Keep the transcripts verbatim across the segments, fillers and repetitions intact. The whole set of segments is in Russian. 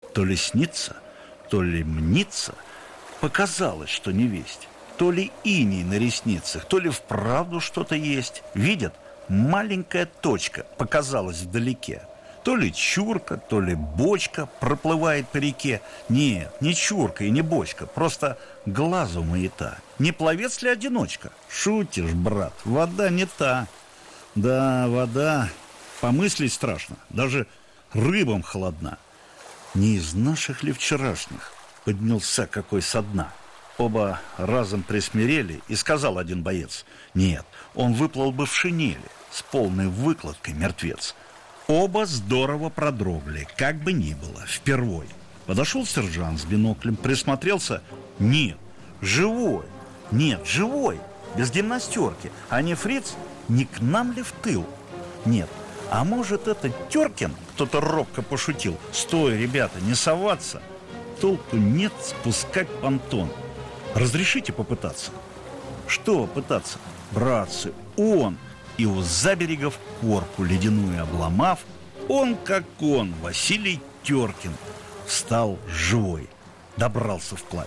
То ли снится, то ли мнится, показалось, что невесть. То ли иней на ресницах, то ли вправду что-то есть. Видят, маленькая точка показалась вдалеке. То ли чурка, то ли бочка проплывает по реке. Нет, не чурка и не бочка, просто глазу маята. Не пловец ли одиночка? Шутишь, брат, вода не та. Да, вода, помыслить страшно, даже рыбам холодна. Не из наших ли вчерашних поднялся какой со дна? Оба разом присмирели, и сказал один боец: нет, он выплыл бы в шинели, с полной выкладкой мертвец. Оба здорово продрогли, как бы ни было, впервой. Подошел сержант с биноклем, присмотрелся. Нет, живой, нет, живой, без гимнастерки. А не фриц, не к нам ли в тыл? Нет, а может, это Теркин? Кто-то робко пошутил. Стой, ребята, не соваться. Толку нет спускать понтон. Разрешите попытаться? Что пытаться? Братцы, он, и у заберегов корку ледяную обломав, он как он, Василий Теркин, встал живой, добрался вплавь.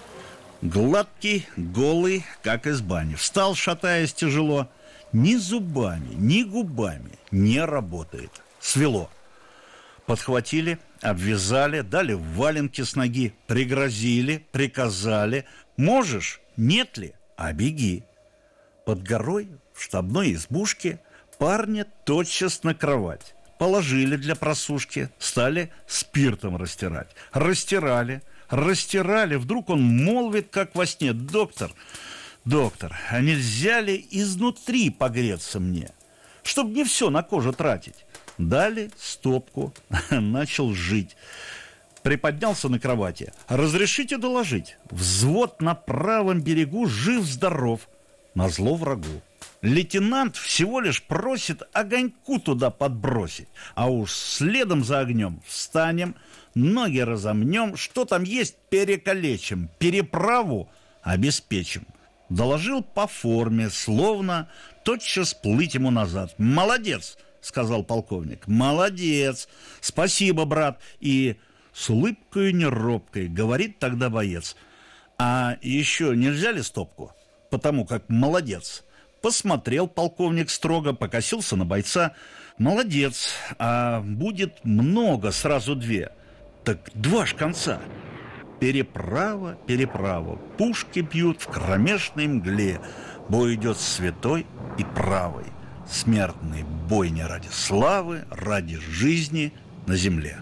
Гладкий, голый, как из бани, встал, шатаясь тяжело. Ни зубами, ни губами не работает. Свело. Подхватили, обвязали, дали валенки с ноги, пригрозили, приказали. Можешь? Нет ли? А беги. Под горой, в штабной избушке, парня тотчас на кровать. Положили для просушки, стали спиртом растирать. Растирали, растирали. Вдруг он молвит, как во сне: доктор, доктор, а нельзя ли изнутри погреться мне, чтоб не все на кожу тратить? Дали стопку, начал жить. Приподнялся на кровати. Разрешите доложить? Взвод на правом берегу жив-здоров. Назло врагу. Лейтенант всего лишь просит огоньку туда подбросить. А уж следом за огнем встанем, ноги разомнем, что там есть перекалечим, переправу обеспечим. Доложил по форме, словно тотчас плыть ему назад. Молодец, сказал полковник. Молодец, спасибо, брат. И с улыбкой неробкой говорит тогда боец: а еще нельзя ли стопку? Потому как молодец. Посмотрел полковник строго, покосился на бойца. Молодец, а будет много, сразу две. Так два ж конца. Переправа, переправа, пушки бьют в кромешной мгле. Бой идет святой и правой. Смертный бой не ради славы, ради жизни на земле.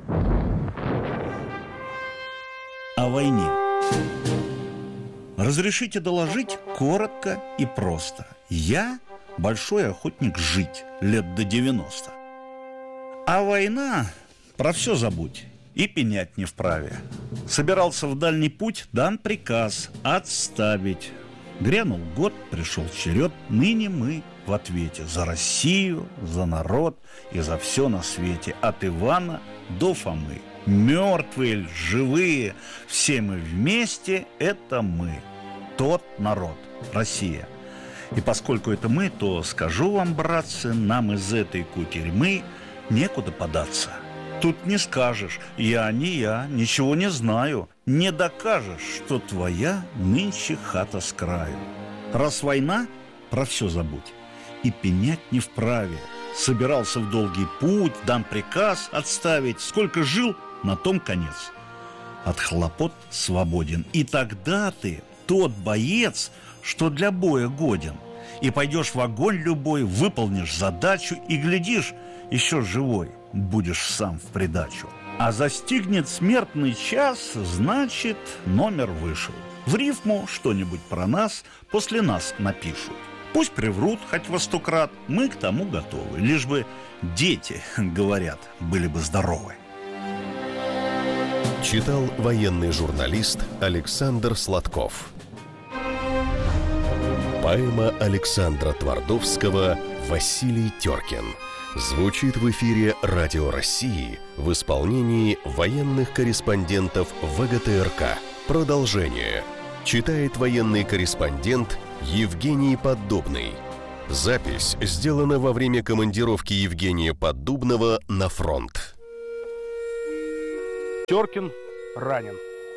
О войне. Разрешите доложить коротко и просто. Я большой охотник жить, лет до девяноста. А война, про все забудь, и пенять не вправе. Собирался в дальний путь, дан приказ отставить. Грянул год, пришел черед, ныне мы в ответе за Россию, за народ и за все на свете, от Ивана до Фомы. Мертвые ль, живые, все мы вместе – это мы, тот народ, Россия. И поскольку это мы, то скажу вам, братцы, нам из этой кутерьмы некуда податься. Тут не скажешь: я не я, ничего не знаю. Не докажешь, что твоя нынче хата с краю. Раз война, про все забудь, и пенять не вправе. Собирался в долгий путь, дан приказ отставить. Сколько жил, на том конец. От хлопот свободен. И тогда ты тот боец, что для боя годен. И пойдешь в огонь любой, выполнишь задачу, и, глядишь, еще живой будешь сам в придачу. А застигнет смертный час, значит, номер вышел. В рифму что-нибудь про нас после нас напишут. Пусть приврут хоть во сто крат, мы к тому готовы. Лишь бы дети, говорят, были бы здоровы. Читал военный журналист Александр Сладков. Поэма Александра Твардовского «Василий Теркин» звучит в эфире Радио России в исполнении военных корреспондентов ВГТРК. Продолжение. Читает военный корреспондент Евгений Поддубный. Запись сделана во время командировки Евгения Поддубного на фронт. Теркин ранен.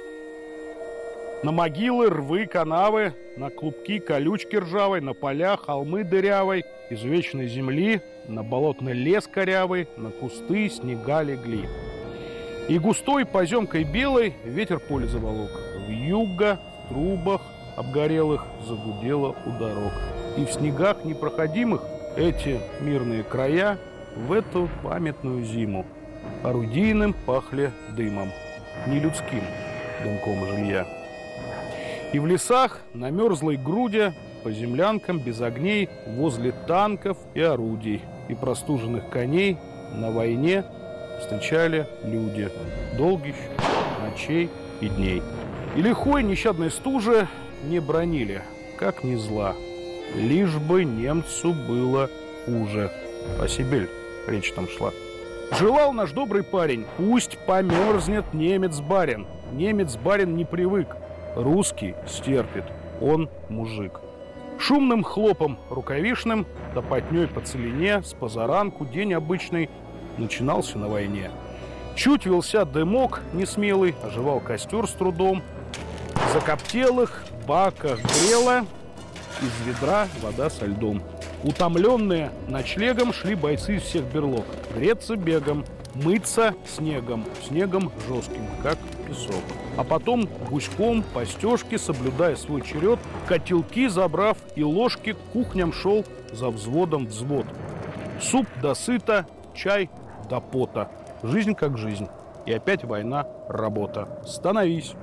На могилы, рвы, канавы, на клубки колючки ржавой, на поля, холмы дырявой, изувеченной земли, на болотный лес корявый, на кусты снега легли. И густой поземкой белой ветер поле заволок. Вьюга в трубах обгорелых загудело у дорог. И в снегах непроходимых эти мирные края в эту памятную зиму орудийным пахли дымом, не людским дымком жилья. И в лесах на мерзлой груди по землянкам без огней возле танков и орудий и простуженных коней на войне встречали люди долгих ночей и дней. И лихой нещадной стужи не бронили, как ни зла, лишь бы немцу было хуже. О Сибель речь там шла. Желал наш добрый парень, пусть померзнет немец-барин. Немец-барин не привык, русский стерпит, он мужик. Шумным хлопом рукавишным, да потней по целине, с позаранку день обычный начинался на войне. Чуть велся дымок несмелый, оживал костер с трудом. В закоптелых баках грела, из ведра вода со льдом. Утомленные ночлегом шли бойцы из всех берлог. Греться бегом, мыться снегом, снегом жестким, как песок. А потом гуськом по стежке, соблюдая свой черед, котелки забрав и ложки, к кухням шел за взводом взвод. Суп до сыта, чай до пота. Жизнь как жизнь. И опять война, работа. Становись.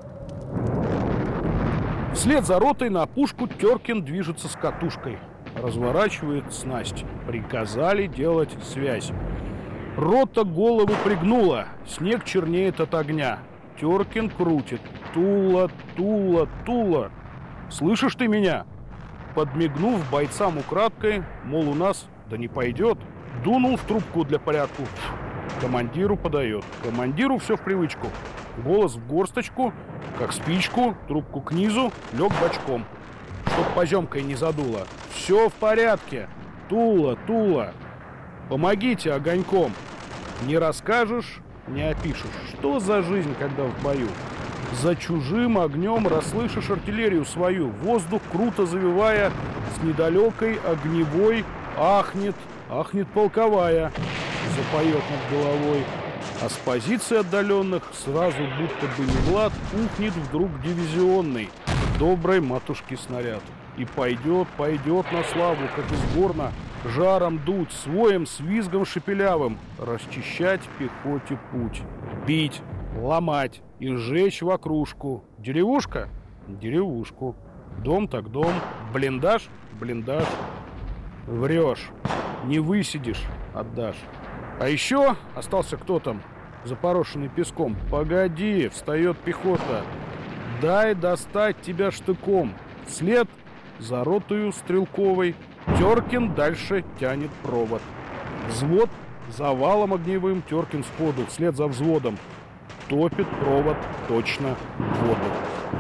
Вслед за ротой на опушку Теркин движется с катушкой. Разворачивает снасть. Приказали делать связь. Рота голову пригнула. Снег чернеет от огня. Теркин крутит. Тула, Тула, Тула. Слышишь ты меня? Подмигнув бойцам украдкой, мол, у нас да не пойдет, дунул в трубку для порядку. Командиру подает. Командиру все в привычку. Голос в горсточку, как спичку, трубку к низу, лег бочком, чтоб поземкой не задуло. Все в порядке. Тула, Тула. Помогите огоньком. Не расскажешь, не опишешь. Что за жизнь, когда в бою? За чужим огнем расслышишь артиллерию свою. Воздух, круто завивая, с недалекой огневой ахнет, ахнет полковая, запоет над головой. А с позиций отдаленных сразу будто бы не Влад ухнет вдруг дивизионный доброй матушки снаряд. И пойдет, пойдет на славу, как из горна, жаром дуть, своим с визгом шепелявым, расчищать пехоте путь, бить, ломать и сжечь в окружку. Деревушка? Деревушку. Дом так дом. Блиндаж? Блиндаж. Врешь. Не высидишь, отдашь. А еще остался кто там, запорошенный песком. Погоди, встает пехота. Дай достать тебя штыком. Вслед за ротою стрелковой Теркин дальше тянет провод. Взвод за валом огневым, Теркин сходу, вслед за взводом. Топит провод точно в воду.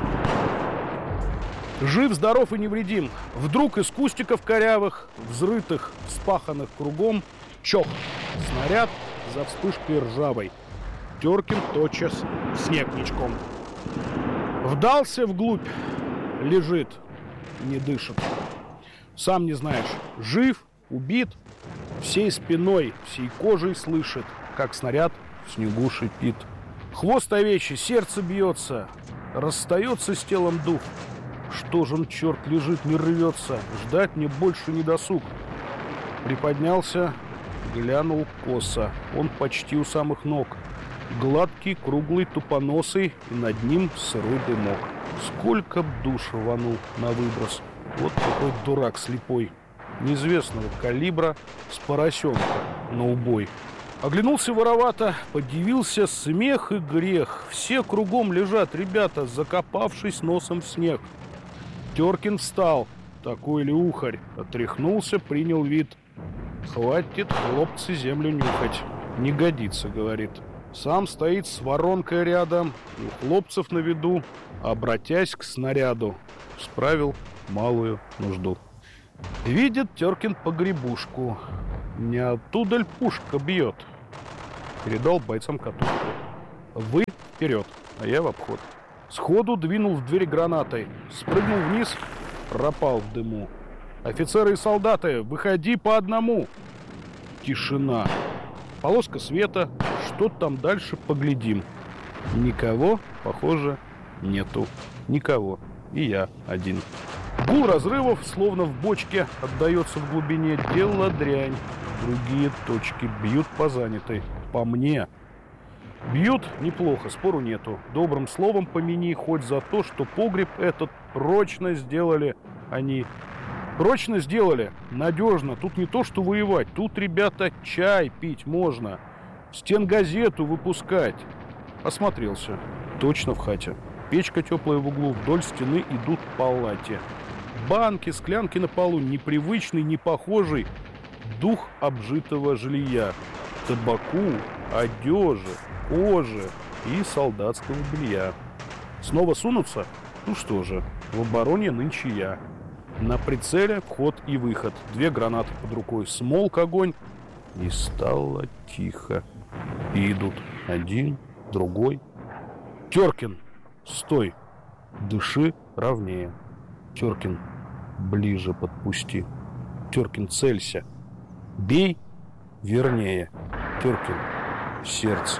Жив, здоров и невредим. Вдруг из кустиков корявых, взрытых, вспаханных кругом, чох, снаряд за вспышкой ржавой. Теркин тотчас снег ничком. Вдался вглубь, лежит, не дышит. Сам не знаешь, жив, убит, всей спиной, всей кожей слышит, как снаряд в снегу шипит. Хвост овечий, сердце бьется, расстается с телом дух. Что же он, черт, лежит, не рвется, ждать мне больше не досуг. Приподнялся, глянул косо, он почти у самых ног. Гладкий, круглый, тупоносый, и над ним сырой дымок. Сколько б душ рванул на выброс. Вот такой дурак слепой, неизвестного калибра, с поросенка на убой. Оглянулся воровато, подивился, смех и грех. Все кругом лежат ребята, закопавшись носом в снег. Теркин встал, такой ли ухарь, отряхнулся, принял вид. Хватит, хлопцы, землю нюхать, не годится, говорит. Сам стоит с воронкой рядом, и у хлопцев на виду, обратясь к снаряду, справил малую нужду. Видит Теркин погребушку. Не оттуда ль пушка бьет? Передал бойцам катушку. Вы вперед, а я в обход. Сходу двинул в дверь гранатой. Спрыгнул вниз, пропал в дыму. Офицеры и солдаты, выходи по одному. Тишина. Полоска света. Что там дальше, поглядим. Никого, похоже, нету. Никого. И я один. Гул разрывов, словно в бочке, отдается в глубине. Дело дрянь. Другие точки бьют по занятой. По мне. Бьют неплохо, спору нету. Добрым словом помяни хоть за то, что погреб этот прочно сделали они. Прочно сделали, надежно. Тут не то, что воевать. Тут, ребята, чай пить можно. Стенгазету выпускать. Осмотрелся. Точно в хате. Печка теплая в углу, вдоль стены идут палати. Банки, склянки на полу, непривычный, непохожий дух обжитого жилья. Табаку, одежи, кожи и солдатского белья. Снова сунуться? Ну что же, в обороне нынче я. На прицеле вход и выход. Две гранаты под рукой. Смолк огонь. И стало тихо. И идут один, другой. Теркин, стой. Дыши ровнее. Теркин, ближе подпусти. Теркин, целься. Бей вернее. Теркин, сердце.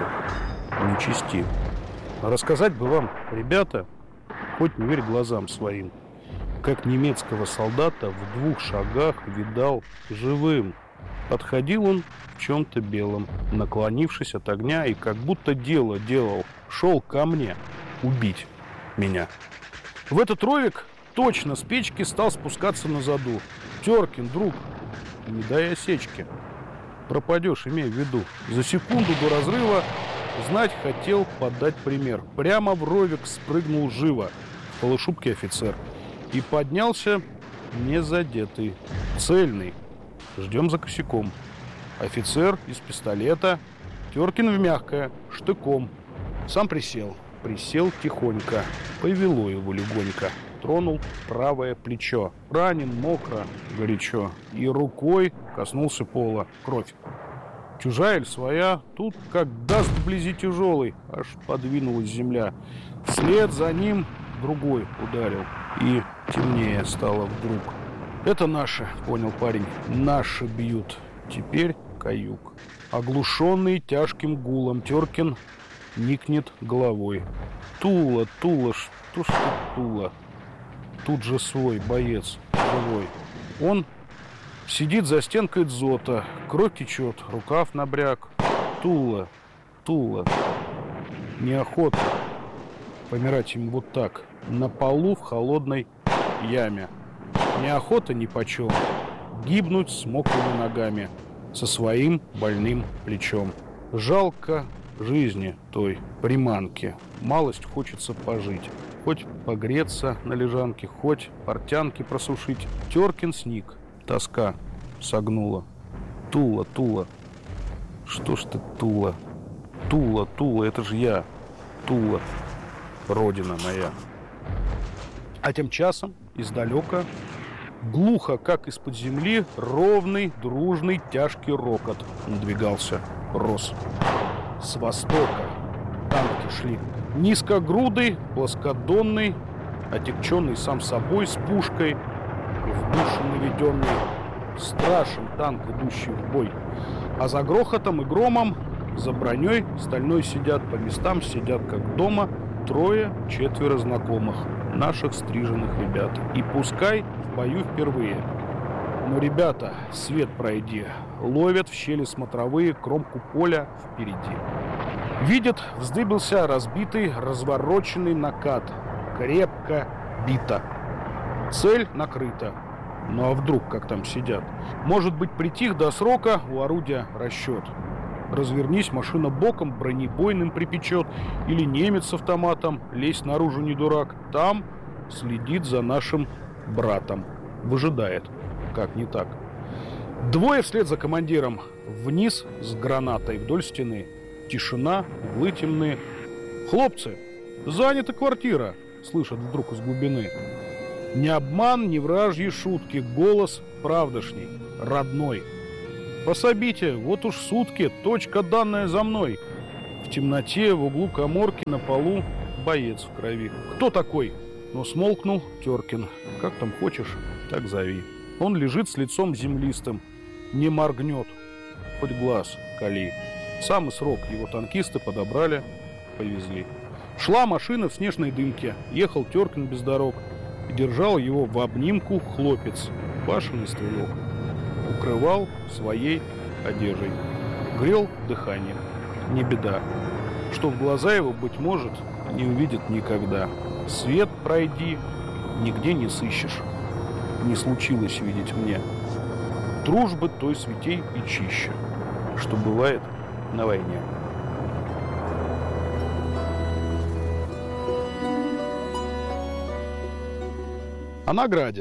Не чисти. Рассказать бы вам, ребята, хоть не верь глазам своим, как немецкого солдата в двух шагах видал живым. Подходил он в чем-то белом, наклонившись от огня, и как будто дело делал, шел ко мне убить меня. В этот ровик точно с печки стал спускаться на заду. Теркин, друг, не дай осечки. Пропадешь, имей в виду. За секунду до разрыва знать хотел подать пример. Прямо в ровик спрыгнул живо в полушубке офицер. И поднялся незадетый, цельный. Ждем за косяком. Офицер из пистолета. Теркин в мягкое, штыком. Сам присел. Присел тихонько. Повело его легонько. Тронул правое плечо. Ранен, мокро, горячо. И рукой коснулся пола. Кровь. Чужая или своя? Тут как даст вблизи тяжелый. Аж подвинулась земля. Вслед за ним другой ударил. И темнее стало вдруг. Это наши, понял парень. Наши бьют. Теперь каюк. Оглушенный тяжким гулом, Теркин никнет головой. Тула, Тула, что ж ты, Тула? Тут же свой боец, живой. Он сидит за стенкой дзота. Кровь течет, рукав набряк. Тула, Тула. Неохота помирать ему вот так, на полу в холодной яме. Неохота нипочем гибнуть с мокрыми ногами, со своим больным плечом. Жалко жизни той приманки. Малость хочется пожить. Хоть погреться на лежанке, хоть портянки просушить. Теркин сник. Тоска согнула. Тула, Тула. Что ж ты, Тула? Тула, Тула, это же я. Тула, родина моя. А тем часом издалека, глухо, как из-под земли, ровный, дружный, тяжкий рокот надвигался, рос. С востока танки шли. Низкогрудый, плоскодонный, отягченный сам собой с пушкой, в душу наведенный. Страшен танк, идущий в бой. А за грохотом и громом, за броней стальной сидят, по местам сидят, как дома, трое, четверо знакомых, наших стриженных ребят. И пускай в бою впервые. Но, ребята, свет пройди, ловят в щели смотровые кромку поля впереди. Видят, вздыбился разбитый, развороченный накат. Крепко бито. Цель накрыта. Ну а вдруг, как там сидят? Может быть, притих до срока, у орудия расчет. Развернись, машина боком, бронебойным припечет. Или немец с автоматом, лезь наружу, не дурак. Там следит за нашим братом. Выжидает. Как не так? Двое вслед за командиром. Вниз с гранатой вдоль стены. Тишина, углы темны. «Хлопцы, занята квартира!» Слышат вдруг из глубины. Ни обман, ни вражьи шутки. Голос правдошний, родной. «Пособите, вот уж сутки, точка данная за мной. В темноте в углу каморки на полу боец в крови. «Кто такой?» Но смолкнул Теркин. «Как там хочешь, так зови». Он лежит с лицом землистым, не моргнет, хоть глаз кали. Самый срок его танкисты подобрали, повезли. Шла машина в снежной дымке, ехал Теркин без дорог, и держал его в обнимку хлопец, башенный стрелок. Укрывал своей одеждой, грел дыхание. Не беда, что в глаза его, быть может, не увидит никогда. Свет пройди, нигде не сыщешь. Не случилось видеть мне дружбы той святей и чище, что бывает на войне. О награде.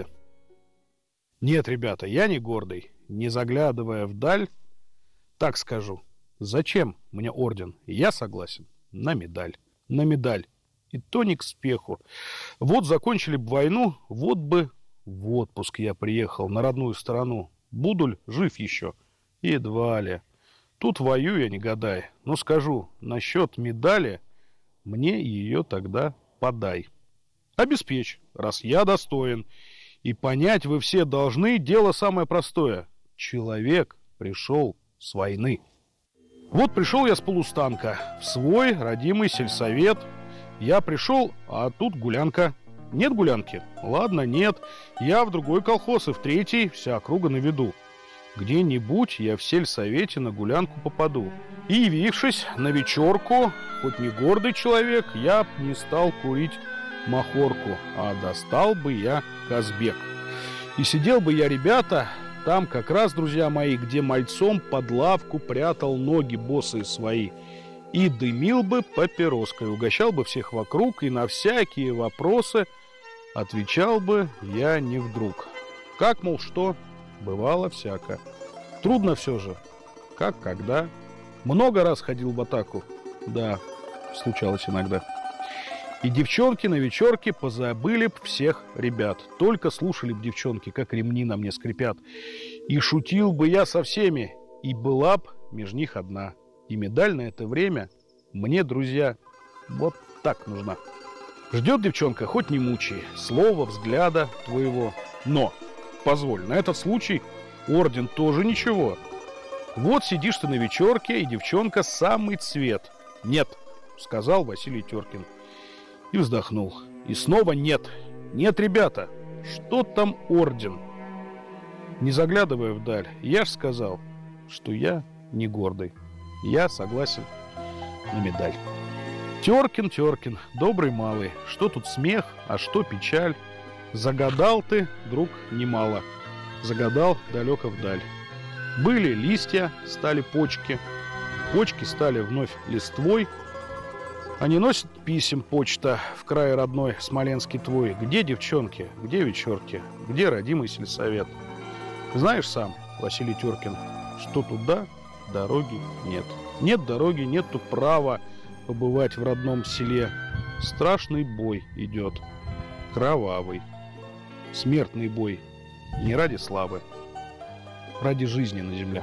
Нет, ребята, я не гордый. Не заглядывая вдаль, так скажу. Зачем мне орден? Я согласен. На медаль. На медаль. И то не к спеху. Вот закончили бы войну, вот бы в отпуск я приехал на родную сторону. Буду ли жив еще? Едва ли. Тут воюю я, не гадай. Но скажу, насчет медали, мне ее тогда подай. Обеспечь, раз я достоин. И понять вы все должны дело самое простое. Человек пришел с войны. Вот пришел я с полустанка в свой родимый сельсовет. Я пришел, а тут гулянка. Нет гулянки? Ладно, нет. Я в другой колхоз и в третий, вся округа на виду. Где-нибудь я в сельсовете на гулянку попаду. И, явившись на вечерку, хоть не гордый человек, я б не стал курить махорку, а достал бы я Казбек. И сидел бы я, ребята, там как раз, друзья мои, где мальцом под лавку прятал ноги босые свои. И дымил бы папироской, угощал бы всех вокруг, и на всякие вопросы отвечал бы я не вдруг. Как, мол, что? Бывало всяко. Трудно все же. Как, когда? Много раз ходил в атаку? Да, случалось иногда. И девчонки на вечерке позабыли б всех ребят. Только слушали б девчонки, как ремни на мне скрипят. И шутил бы я со всеми, и была б меж них одна. И медаль на это время мне, друзья, вот так нужна. Ждет девчонка, хоть не мучай, слова, взгляда твоего. Но, позволь, на этот случай орден тоже ничего. Вот сидишь ты на вечерке, и девчонка самый цвет. Нет, сказал Василий Теркин. И вздохнул. И снова нет. Нет, ребята, что там орден? Не заглядывая вдаль, я ж сказал, что я не гордый. Я согласен на медаль. Теркин, Теркин, добрый малый, что тут смех, а что печаль? Загадал ты, друг, немало, загадал далеко вдаль. Были листья, стали почки, почки стали вновь листвой. Они носят писем почта в край родной Смоленский твой. Где девчонки, где вечерки, где родимый сельсовет? Знаешь сам, Василий Теркин, что туда дороги нет. Нет дороги, нету права побывать в родном селе. Страшный бой идет, кровавый, смертный бой. Не ради славы, ради жизни на земле.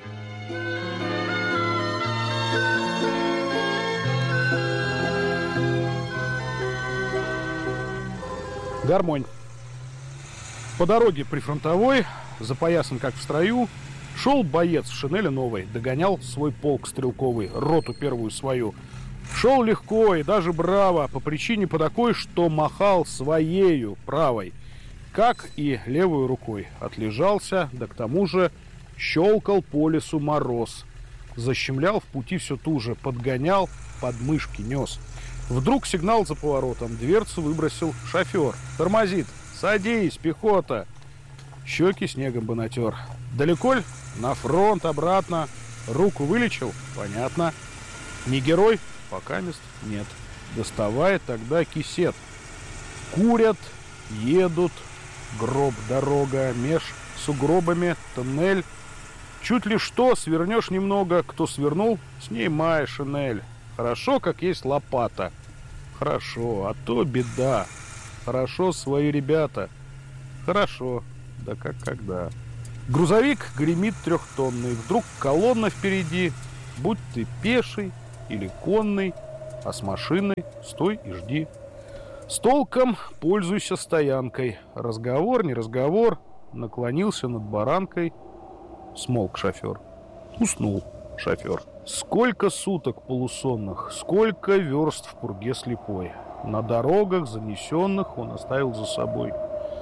Гармонь. По дороге прифронтовой, запоясан как в строю, шел боец в шинели новой, догонял свой полк стрелковый, роту первую свою. Шел легко и даже браво, по причине по такой, что махал своею правой, как и левой рукой. Отлежался, да к тому же щелкал по лесу мороз. Защемлял в пути все туже, подгонял, подмышки нес. Вдруг сигнал за поворотом, дверцу выбросил шофер. Тормозит. Садись, пехота. Щеки снегом бы натер. Далеко ль? На фронт, обратно. Руку вылечил? Понятно. Не герой? Пока мест нет. Доставай тогда кисет. Курят, едут. Гроб, дорога, меж сугробами, тоннель. Чуть ли что, свернешь немного. Кто свернул, снимай шинель. Хорошо, как есть лопата. Хорошо, а то беда. Хорошо свои ребята. Хорошо, да как когда. Грузовик гремит трехтонный. Вдруг колонна впереди. Будь ты пеший или конный, а с машиной стой и жди. С толком пользуйся стоянкой. Разговор, не разговор. Наклонился над баранкой. Смолк шофер. Уснул шофер. Сколько суток полусонных, сколько верст в пурге слепой. На дорогах, занесенных, он оставил за собой.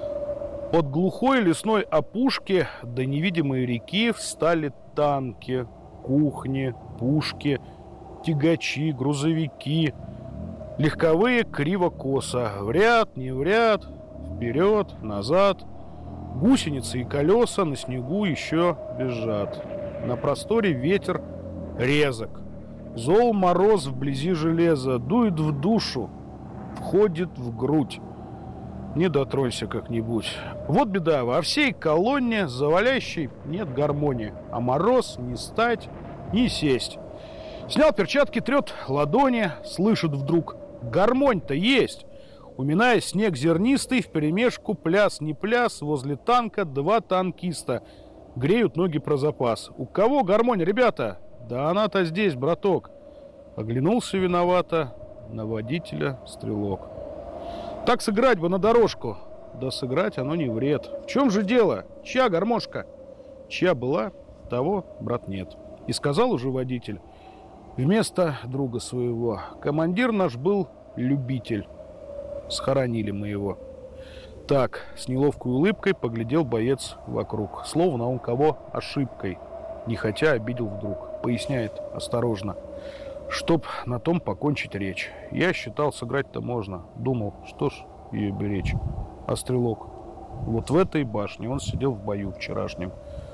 Под глухой лесной опушки до невидимой реки встали танки, кухни, пушки, тягачи, грузовики. Легковые криво-косо, в ряд, не в ряд, вперед, назад. Гусеницы и колеса на снегу еще визжат. На просторе ветер резок. Зол мороз вблизи железа, дует в душу, входит в грудь. Не дотронься как-нибудь. Вот беда, во всей колонне завалящей нет гармонии, а мороз не стать, не сесть. Снял перчатки, трет ладони, слышит вдруг: гармонь-то есть. Уминая снег зернистый, вперемешку пляс не пляс, возле танка два танкиста греют ноги про запас. У кого гармонь, ребята? Да она-то здесь, браток. Оглянулся виновато на водителя стрелок. Так сыграть бы на дорожку. Да сыграть оно не вред. В чем же дело? Чья гармошка? Чья была, того, брат, нет. И сказал уже водитель вместо друга своего: командир наш был любитель. Схоронили мы его. Так, с неловкой улыбкой поглядел боец вокруг. Словно он кого ошибкой, нехотя обидел вдруг. Поясняет осторожно, чтоб на том покончить речь. Я считал, сыграть-то можно. Думал, что ж ее беречь. А стрелок? Вот в этой башне он сидел в бою вчерашнем.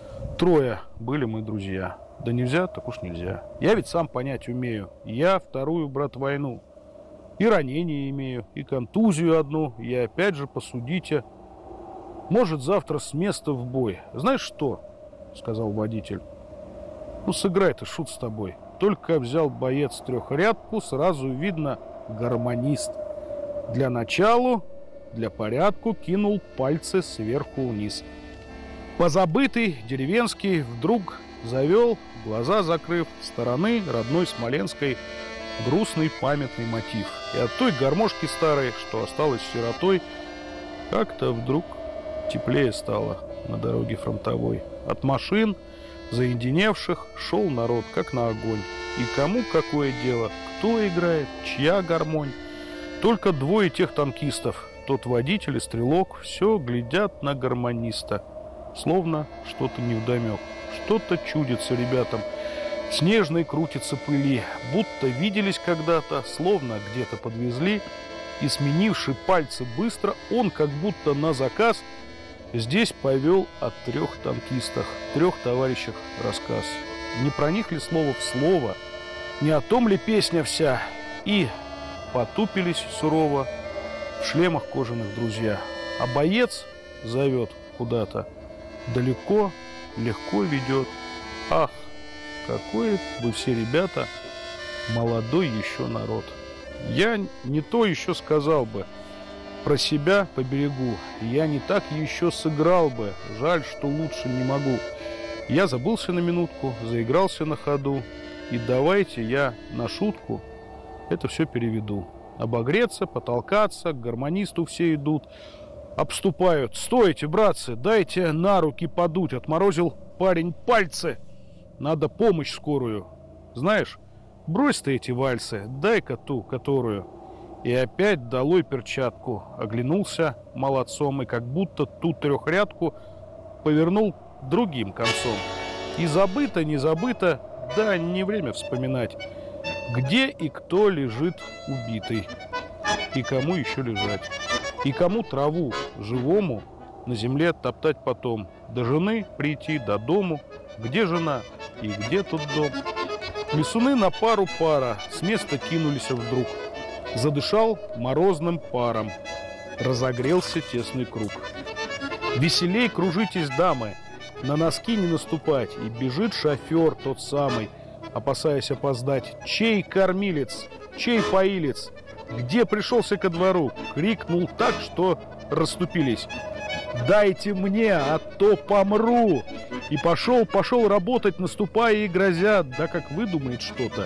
Трое были мы друзья. Да нельзя, так уж нельзя. Я ведь сам понять умею. Я вторую, брат, войну. И ранение имею, и контузию одну. И опять же, посудите. Может, завтра с места в бой. Знаешь что? Сказал водитель. Ну, сыграй ты, шут с тобой. Только взял боец трехрядку, сразу видно гармонист. Для начала, для порядку кинул пальцы сверху вниз. Позабытый деревенский вдруг завел, глаза закрыв, стороны родной Смоленской, грустный памятный мотив. И от той гармошки старой, что осталась сиротой, как-то вдруг теплее стало на дороге фронтовой. От машин, заединевших, шел народ, как на огонь. И кому какое дело, кто играет, чья гармонь. Только двое тех танкистов, тот водитель и стрелок, все глядят на гармониста, словно что-то невдомек. Что-то чудится ребятам. Снежной крутится пыли, будто виделись когда-то, словно где-то подвезли. И сменивший пальцы быстро, он как будто на заказ здесь повел о трех танкистах, трех товарищах рассказ. Не про них ли слово в слово, не о том ли песня вся? И потупились сурово в шлемах кожаных друзья. А боец зовет куда-то, далеко, легко ведет. Ах, какой вы все, ребята, молодой еще народ. Я не то еще сказал бы, про себя поберегу. Я не так еще сыграл бы, жаль, что лучше не могу. Я забылся на минутку, заигрался на ходу. И давайте я на шутку это все переведу. Обогреться, потолкаться, к гармонисту все идут. Обступают. Стойте, братцы, дайте на руки подуть. Отморозил парень пальцы. Надо помощь скорую. Знаешь, брось ты эти вальсы, дай-ка ту, которую. И опять долой перчатку. Оглянулся молодцом и как будто ту трехрядку повернул другим концом. И забыто, не забыто, да не время вспоминать, где и кто лежит убитый, и кому еще лежать, и кому траву живому на земле топтать потом, до жены прийти, до дому, где жена и где тут дом. Лесуны на пару пара с места кинулись вдруг, задышал морозным паром, разогрелся тесный круг. Веселей кружитесь, дамы, на носки не наступать, и бежит шофер тот самый, опасаясь опоздать. Чей кормилец, чей поилец, где пришелся ко двору, крикнул так, что расступились. «Дайте мне, а то помру!» И пошел, пошел работать, наступая и грозя, да как выдумает что-то.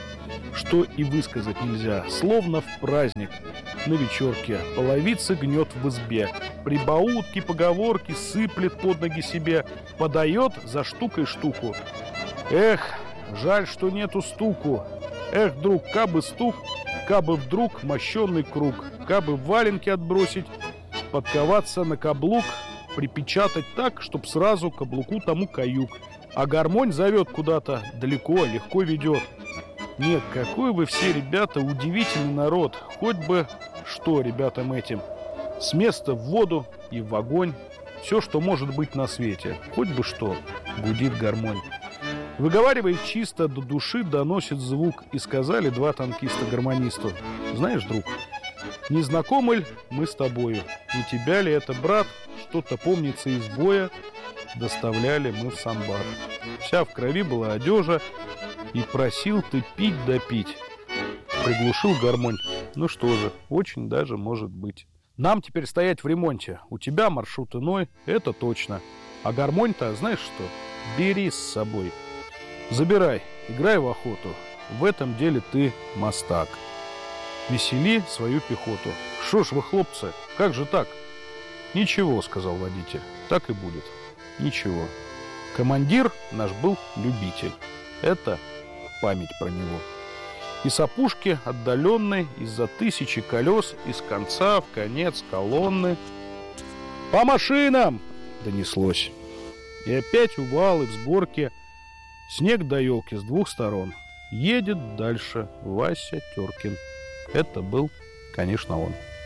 что и высказать нельзя, словно в праздник. На вечерке половица гнет в избе, прибаутки, поговорки сыплет под ноги себе, подает за штукой штуку. Эх, жаль, что нету стуку. Эх, друг, кабы стук, кабы вдруг мощенный круг, кабы валенки отбросить, подковаться на каблук, припечатать так, чтоб сразу каблуку тому каюк. А гармонь зовет куда-то далеко, легко ведет. Нет, какой вы все, ребята, удивительный народ. Хоть бы что ребятам этим. С места в воду и в огонь. Все, что может быть на свете. Хоть бы что, гудит гармонь. Выговаривая чисто, до души доносит звук. И сказали два танкиста гармонисту: знаешь, друг, не знакомы ль мы с тобою? Не тебя ли это, брат, что-то помнится из боя? Доставляли мы в самбар. Вся в крови была одежа, и просил ты пить да пить. Приглушил гармонь. Ну что же, очень даже может быть. Нам теперь стоять в ремонте. У тебя маршрут иной, это точно. А гармонь-то, знаешь что, бери с собой. Забирай, играй в охоту. В этом деле ты мастак. Весели свою пехоту. Шо ж вы, хлопцы, как же так? Ничего, сказал водитель, так и будет. Ничего. Командир наш был любитель. Это память про него. И с опушки отдаленной, из-за тысячи колес, из конца в конец колонны. «По машинам!» донеслось. И опять увалы, взгорки, снег до елки с двух сторон. Едет дальше Вася Теркин. Это был, конечно, он.